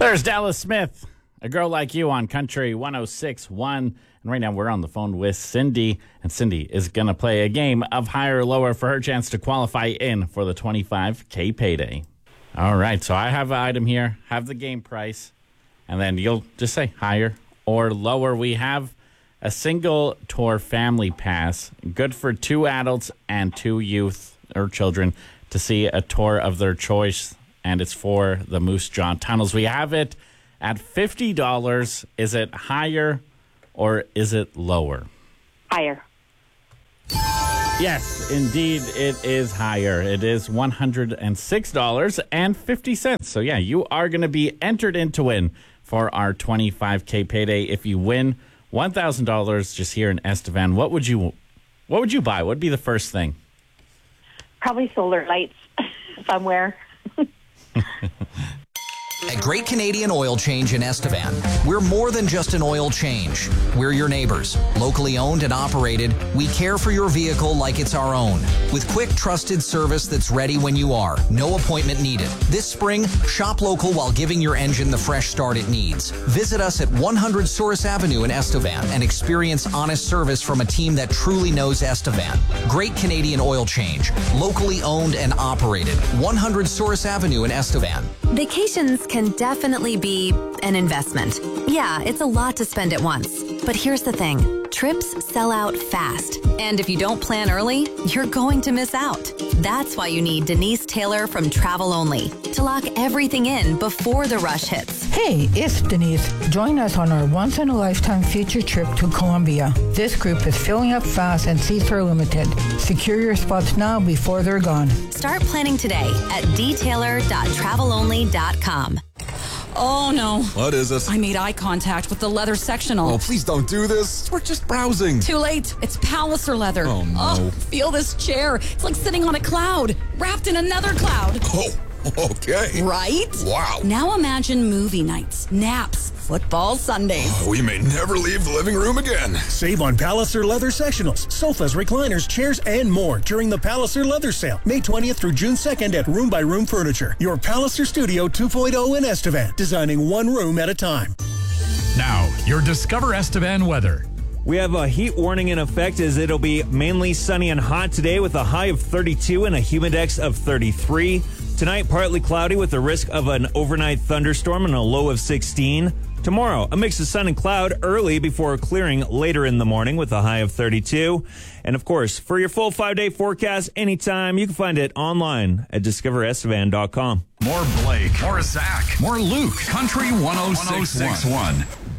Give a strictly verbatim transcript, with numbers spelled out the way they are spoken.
There's Dallas Smith, A Girl Like You on Country one oh six point one. And right now we're on the phone with Cindy. And Cindy is going to play a game of higher or lower for her chance to qualify in for the twenty-five K payday. All right, so I have an item here, have the game price, and then you'll just say higher or lower. We have a single tour family pass, good for two adults and two youth or children to see a tour of their choice, and it's for the Moose Jaw Tunnels. We have it at fifty dollars. Is it higher or is it lower? Higher. Yes, indeed, it is higher. It is one hundred six dollars and fifty cents. So, yeah, you are going to be entered in to win for our twenty-five K payday. If you win one thousand dollars just here in Estevan, what would you what would you buy? What would be the first thing? Probably solar lights somewhere. At Great Canadian Oil Change in Estevan, we're more than just an oil change. We're your neighbors. Locally owned and operated, we care for your vehicle like it's our own. With quick, trusted service that's ready when you are. No appointment needed. This spring, shop local while giving your engine the fresh start it needs. Visit us at one hundred Souris Avenue in Estevan and experience honest service from a team that truly knows Estevan. Great Canadian Oil Change. Locally owned and operated. one hundred Souris Avenue in Estevan. Vacations can definitely be an investment. Yeah, it's a lot to spend at once. But here's the thing. Trips sell out fast. And if you don't plan early, you're going to miss out. That's why you need Denise Taylor from Travel Only to lock everything in before the rush hits. Hey, it's Denise. Join us on our once-in-a-lifetime future trip to Colombia. This group is filling up fast and seats are limited. Secure your spots now before they're gone. Start planning today at d taylor dot travel only dot com. Oh, no. What is it? I made eye contact with the leather sectional. Oh, please don't do this. We're just browsing. Too late. It's Palliser leather. Oh, no. Oh, feel this chair. It's like sitting on a cloud, wrapped in another cloud. Oh, okay. Right? Wow. Now imagine movie nights, naps, football Sundays. We may never leave the living room again. Save on Palliser leather sectionals, sofas, recliners, chairs, and more during the Palliser leather sale, May twentieth through June second at Room by Room Furniture. Your Palliser Studio two point oh in Estevan, designing one room at a time. Now, your Discover Estevan weather. We have a heat warning in effect as it'll be mainly sunny and hot today with a high of thirty-two and a humidex of thirty-three. Tonight, partly cloudy with a risk of an overnight thunderstorm and a low of sixteen. Tomorrow, a mix of sun and cloud early before clearing later in the morning with a high of thirty-two. And of course, for your full five-day forecast anytime, you can find it online at discover estevan dot com. More Blake, more Zach, more Luke. Country one oh six point one.